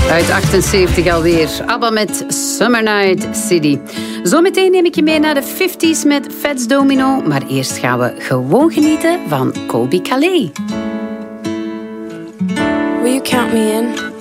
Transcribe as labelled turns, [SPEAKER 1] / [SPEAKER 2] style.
[SPEAKER 1] Uit 78 alweer. ABBA met Summer Night City. Zometeen neem ik je mee naar de 50s met Fats Domino. Maar eerst gaan we gewoon genieten van Colbie Caillat.
[SPEAKER 2] Will you count me in?